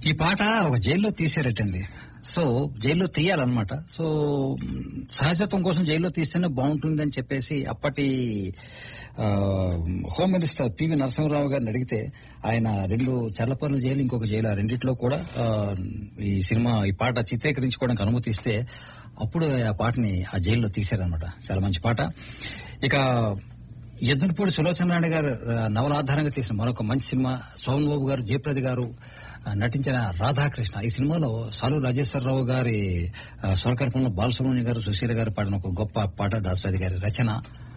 ఈ పాట ఒక జైల్లో తీసారటండి. సో జైల్లో తీయాలన్నమాట. సో సహజత్వం కోసం జైల్లో తీస్తేనే బాగుంటుంది అని చెప్పేసి అప్పటి హోమ్ మినిస్టర్ పివి నరసింహరావు గారిని అడిగితే ఆయన 2 చర్లపల్లి జైలు, ఇంకొక జైలు, ఆ రెండిట్లో కూడా ఈ పాట చిత్రీకరించుకోవడానికి అనుమతి ఇస్తే అప్పుడు ఆ పాటని ఆ జైల్లో తీశారనమాట. చాలా మంచి పాట. ఇక ఎద్దునపూడి సులోచన నాయుడు గారు నవల ఆధారంగా తీసిన మరొక మంచి సినిమా, సోమన్ బాబు గారు, జయప్రద గారు నటించిన రాధాకృష్ణ. ఈ సినిమాలో సాలు రాజేశ్వరరావు గారి స్వరకల్పనలో బాలసుబ్రహ్మణ్యం గారు, సుశీల గారు పాడిన ఒక గొప్ప పాట, దాసరాజు గారి రచన.